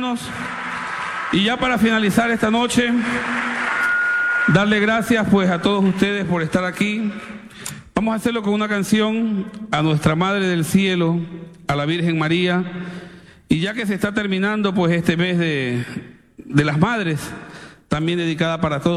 hermanos. Y ya para finalizar esta noche, darle gracias pues a todos ustedes por estar aquí. Vamos a hacerlo con una canción a nuestra Madre del Cielo, a la Virgen María. Y ya que se está terminando pues este mes de las madres, también dedicada para todos.